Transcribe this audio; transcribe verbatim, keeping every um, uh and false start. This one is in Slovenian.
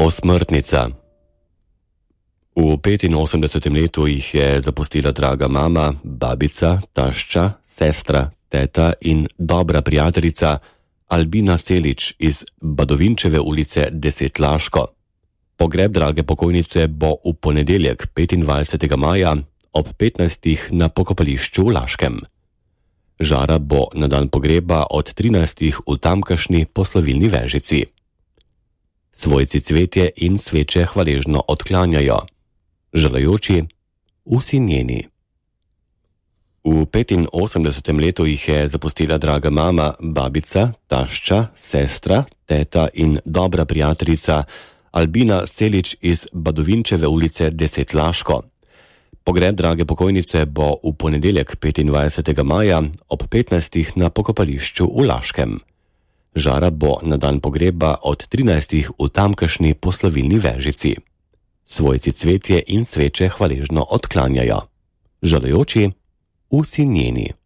Osmrtnica. V petinosemdesetem letu jih je zapustila draga mama, babica, tašča, sestra, teta in dobra prijateljica Albina Selič iz Badovinčeve ulice deset Laško. Pogreb drage pokojnice bo v ponedeljek petindvajsetega maja ob petnajstih na pokopališču v Laškem. Žara bo na dan pogreba od trinajstih v tamkajšnji poslovilni vežici. Svojci cvetje in sveče hvaležno odklanjajo. Žalajoči, vsi njeni. V petinosemdesetem letu jih je zapustila draga mama, babica, tašča, sestra, teta in dobra prijateljica Albina Selič iz Badovinčeve ulice deset Laško. Pogreb drage pokojnice bo v ponedeljek petindvajsetega maja ob petnajstih na pokopališču v Laškem. Žara bo na dan pogreba od trinajstih v tamkajšnji poslovilni vežici. Svojci cvetje in sveče hvaležno odklanjajo. Žalajoči, vsi njeni.